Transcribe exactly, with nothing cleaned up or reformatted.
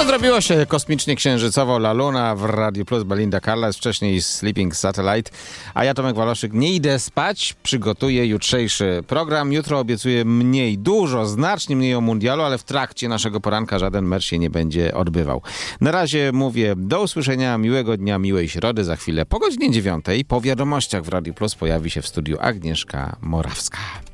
No, zrobiło się kosmicznie księżycowo La Luna w Radio Plus, Belinda Carlisle, wcześniej Sleeping Satellite, a ja, Tomek Waloszyk, nie idę spać, przygotuję jutrzejszy program. Jutro obiecuję mniej, dużo, znacznie mniej o mundialu, ale w trakcie naszego poranka żaden mecz się nie będzie odbywał. Na razie mówię do usłyszenia, miłego dnia, miłej środy. Za chwilę po godzinie dziewiątej po wiadomościach w Radio Plus pojawi się w studiu Agnieszka Morawska.